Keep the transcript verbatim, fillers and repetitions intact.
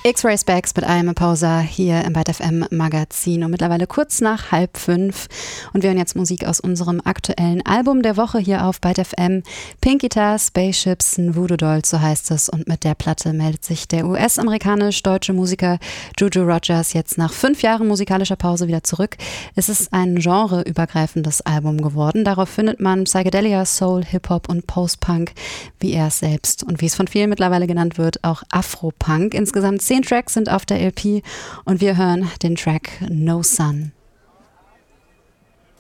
X-Ray Specs mit I'm a Poser hier im Byte F M Magazin und mittlerweile kurz nach halb fünf. Und wir hören jetzt Musik aus unserem aktuellen Album der Woche hier auf Byte F M. Pink Guitar, Spaceships, ein Voodoo Doll, so heißt es. Und mit der Platte meldet sich der U S-amerikanisch-deutsche Musiker Juju Rogers jetzt nach fünf Jahren musikalischer Pause wieder zurück. Es ist ein genreübergreifendes Album geworden. Darauf findet man Psychedelia, Soul, Hip-Hop und Post-Punk, wie er es selbst und wie es von vielen mittlerweile genannt wird, auch Afro-Punk. Insgesamt zehn Tracks sind auf der L P und wir hören den Track No Sun.